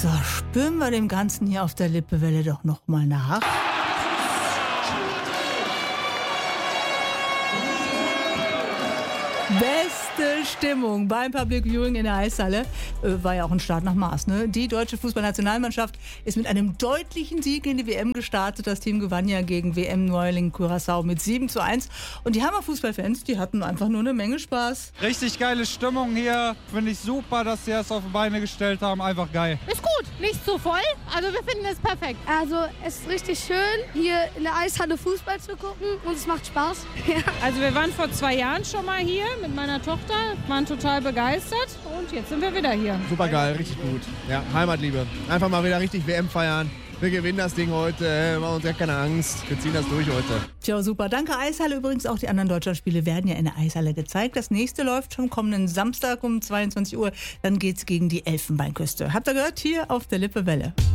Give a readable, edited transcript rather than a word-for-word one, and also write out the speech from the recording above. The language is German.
So, spüren wir dem Ganzen hier auf der Lippewelle doch nochmal nach. Beste Stimmung beim Public Viewing in der Eishalle. War ja auch ein Start nach Maß, ne? Die deutsche Fußballnationalmannschaft ist mit einem deutlichen Sieg in die WM gestartet. Das Team gewann ja gegen WM-Neuling Curaçao mit 7:1. Und die Hammer-Fußballfans, die hatten einfach nur eine Menge Spaß. Richtig geile Stimmung hier. Finde ich super, dass sie das auf die Beine gestellt haben. Einfach geil. Ist gut, nicht zu voll. Also wir finden es perfekt. Also es ist richtig schön, hier in der Eishalle Fußball zu gucken und es macht Spaß. Ja. Also wir waren vor 2 Jahren schon mal hier mit meiner Tochter, waren total begeistert und jetzt sind wir wieder hier. Super geil, richtig gut. Ja, Heimatliebe. Einfach mal wieder richtig WM feiern. Wir gewinnen das Ding heute, machen uns ja keine Angst. Wir ziehen das durch heute. Tja, super. Danke Eishalle. Übrigens auch die anderen Deutschlandspiele werden ja in der Eishalle gezeigt. Das nächste läuft schon kommenden Samstag um 22 Uhr. Dann geht's gegen die Elfenbeinküste. Habt ihr gehört? Hier auf der Lippewelle.